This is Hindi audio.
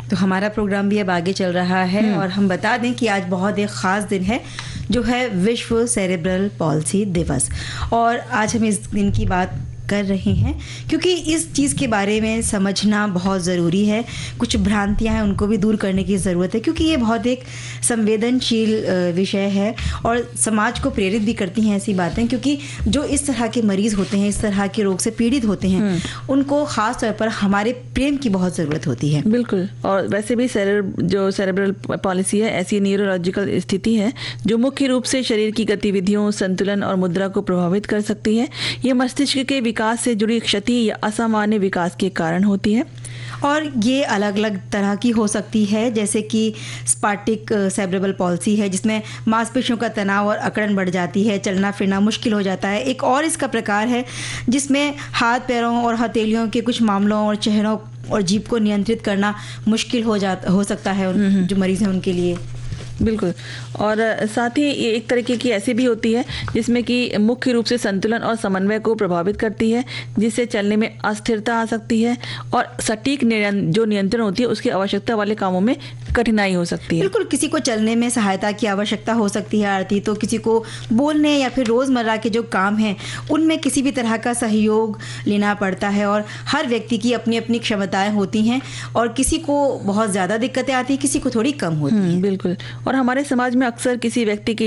तो हमारा प्रोग्राम भी अब आगे चल रहा है और हम बता दें कि आज बहुत एक ख़ास दिन है जो है विश्व सेरेब्रल पॉल्सी दिवस। और आज हम इस दिन की बात कर रहे हैं क्योंकि इस चीज़ के बारे में समझना बहुत ज़रूरी है। कुछ भ्रांतियां हैं उनको भी दूर करने की ज़रूरत है क्योंकि ये बहुत एक संवेदनशील विषय है और समाज को प्रेरित भी करती हैं ऐसी बातें, क्योंकि जो इस तरह के मरीज़ होते हैं, इस तरह के रोग से पीड़ित होते हैं, उनको ख़ास तौर पर हमारे प्रेम की बहुत ज़रूरत होती है। बिल्कुल। और वैसे भी जो सेरेब्रल पॉलिसी है ऐसी न्यूरोलॉजिकल स्थिति है जो मुख्य रूप से शरीर की गतिविधियों, संतुलन और मुद्रा को प्रभावित कर सकती है। ये मस्तिष्क के विकास से जुड़ी क्षति या असामान्य विकास के कारण होती है और ये अलग अलग तरह की हो सकती है, जैसे कि स्पास्टिक सेरेब्रल पॉल्सी है जिसमें मांसपेशियों का तनाव और अकड़न बढ़ जाती है, चलना फिरना मुश्किल हो जाता है। एक और इसका प्रकार है जिसमें हाथ पैरों और हथेलियों के कुछ मामलों और चेहरों और जीभ को नियंत्रित करना मुश्किल हो सकता है जो मरीज़ हैं उनके लिए। बिल्कुल। और साथ ही ये एक तरीके की ऐसी भी होती है जिसमें कि मुख्य रूप से संतुलन और समन्वय को प्रभावित करती है, जिससे चलने में अस्थिरता आ सकती है और सटीक जो नियंत्रण होती है उसकी आवश्यकता वाले कामों में कठिनाई हो सकती है। बिल्कुल, किसी को चलने में सहायता की आवश्यकता हो सकती है आरती, तो किसी को बोलने या फिर रोज़मर्रा के जो काम हैं उनमें किसी भी तरह का सहयोग लेना पड़ता है। और हर व्यक्ति की अपनी अपनी क्षमताएं होती हैं और किसी को बहुत ज़्यादा दिक्कतें आती हैं, किसी को थोड़ी कम होती हैं। बिल्कुल। और हमारे समाज में अक्सर किसी व्यक्ति की